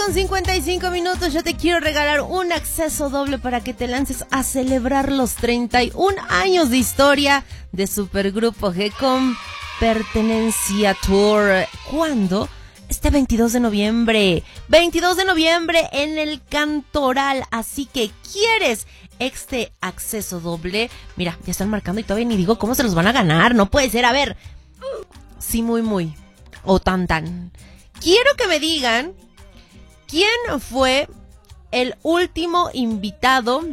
con 55 minutos. Yo te quiero regalar un acceso doble para que te lances a celebrar los 31 años de historia de Supergrupo G con Pertenencia Tour. ¿Cuándo? Este 22 de noviembre. 22 de noviembre en el Cantoral. Así que, ¿quieres este acceso doble? Mira, ya están marcando y todavía ni digo cómo se los van a ganar. No puede ser. A ver. Sí, muy. O tan. Quiero que me digan quién fue el último invitado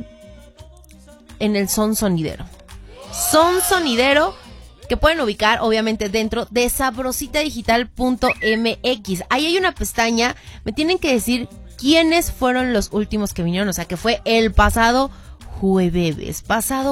en el Son Sonidero. Son Sonidero que pueden ubicar obviamente dentro de sabrositadigital.mx. Ahí hay una pestaña, me tienen que decir quiénes fueron los últimos que vinieron, o sea que fue el pasado jueves.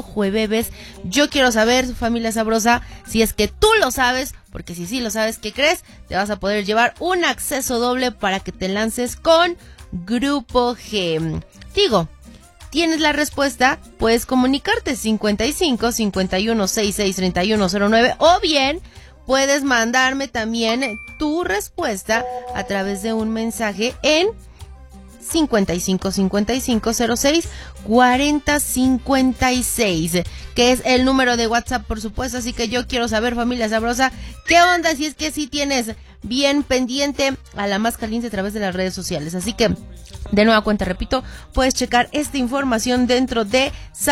Yo quiero saber, familia sabrosa, si es que tú lo sabes, porque si sí lo sabes, ¿qué crees? Te vas a poder llevar un acceso doble para que te lances con Grupo G. Digo, tienes la respuesta, puedes comunicarte 55 51 66 31 09 o bien puedes mandarme también tu respuesta a través de un mensaje en 55 55 06 40 56, que es el número de WhatsApp, por supuesto. Así que yo quiero saber, familia sabrosa, ¿qué onda? Si es que sí tienes bien pendiente a la más caliente a través de las redes sociales. Así que, de nueva cuenta, repito, puedes checar esta información dentro de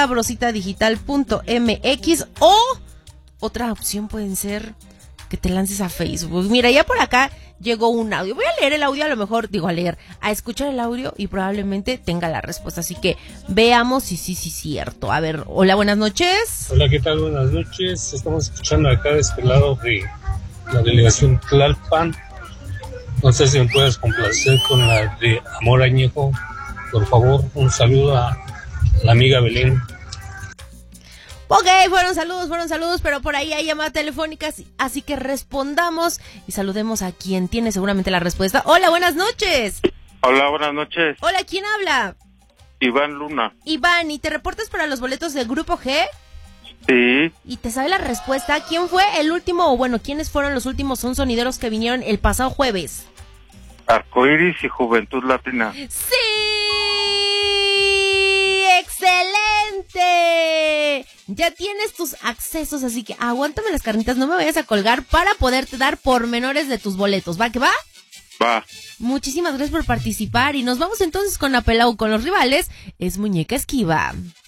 sabrositadigital.mx o otra opción pueden ser que te lances a Facebook. Mira, ya por acá llegó un audio. Voy a leer el audio, a escuchar el audio y probablemente tenga la respuesta. Así que veamos si sí, cierto. A ver, hola, buenas noches. Hola, ¿qué tal? Buenas noches. Estamos escuchando acá de este lado de la delegación Tlalpan. No sé si me puedes complacer con la de Amor Añejo. Por favor, un saludo a la amiga Belén. Ok, fueron saludos, pero por ahí hay llamadas telefónicas, así que respondamos y saludemos a quien tiene seguramente la respuesta. Hola, buenas noches. Hola, buenas noches. Hola, ¿quién habla? Iván Luna. Iván, ¿y te reportas para los boletos del Grupo G? Sí. ¿Y te sabe la respuesta? ¿Quién fue el último, o bueno, quiénes fueron los últimos Son Sonideros que vinieron el pasado jueves? Arcoiris y Juventud Latina. ¡Sí! ¡Excelente! Ya tienes tus accesos, así que aguántame las carnitas, no me vayas a colgar para poderte dar pormenores de tus boletos. ¿Va que va? Va. Muchísimas gracias por participar y nos vamos entonces con Apelau con los rivales. Es Muñeca Esquiva.